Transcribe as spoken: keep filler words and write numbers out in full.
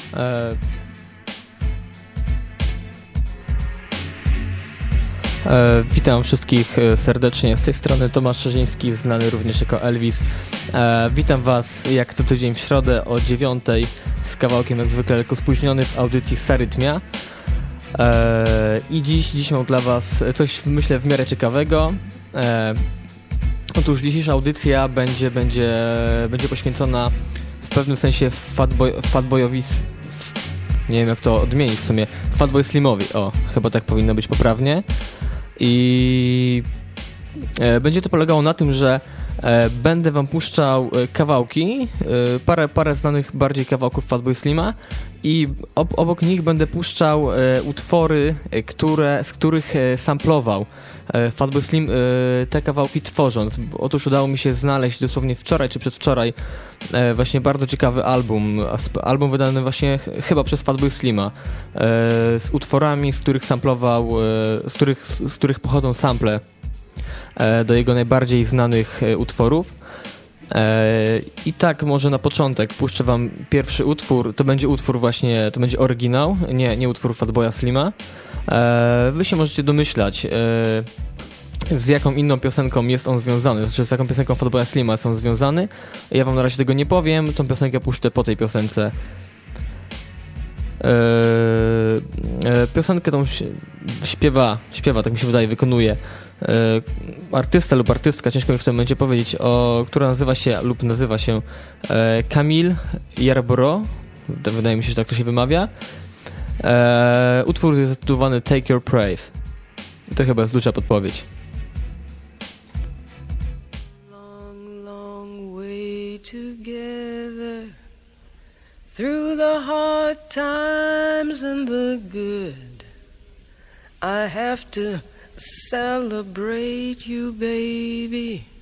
E... E, witam wszystkich serdecznie, z tej strony Tomasz Czerziński, znany również jako Elvis. E, witam Was jak co tydzień w środę o dziewiątej z kawałkiem jak zwykle lekko spóźniony w audycji Sarytmia. E, I dziś, dziś mam dla Was coś, myślę, w miarę ciekawego. E, otóż dzisiejsza audycja będzie, będzie, będzie poświęcona w pewnym sensie Fatboy, Fatboyowi, nie wiem jak to odmienić w sumie, Fatboy Slimowi, o, chyba tak powinno być poprawnie. I e, będzie to polegało na tym, że e, będę wam puszczał e, kawałki, e, parę, parę znanych bardziej kawałków Fatboy Slima i ob, obok nich będę puszczał e, utwory, e, które, z których e, samplował e, Fatboy Slim e, te kawałki tworząc. Otóż udało mi się znaleźć dosłownie wczoraj czy przedwczoraj e, właśnie bardzo ciekawy album, album wydany właśnie ch- chyba przez Fatboy Slima e, z utworami, z których samplował, e, z, których, z których pochodzą sample e, do jego najbardziej znanych e, utworów. I tak może na początek puszczę wam pierwszy utwór, to będzie utwór właśnie, to będzie oryginał, nie, nie utwór Fatboya Slima. Wy się możecie domyślać, z jaką inną piosenką jest on związany, znaczy z jaką piosenką Fatboya Slima jest on związany. Ja wam na razie tego nie powiem, tą piosenkę puszczę po tej piosence. Piosenkę tą śpiewa, śpiewa, tak mi się wydaje, wykonuje artysta lub artystka, ciężko mi w tym momencie powiedzieć, o, która nazywa się lub nazywa się e, Camille Yarborough, to wydaje mi się, że tak to się wymawia. E, utwór jest zatytułowany Take Your Praise. To chyba jest duża podpowiedź. Long, long way together through the hard times and the good. I have to celebrate you, baby.